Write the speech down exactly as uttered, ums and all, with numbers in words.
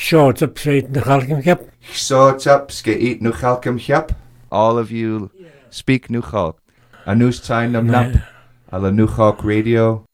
Short up straight in the Halcom Cap. Short up, ske eat nu Halcom Cap. All of you speak nu Halk. A news time nam nap. Alla nu Halk radio.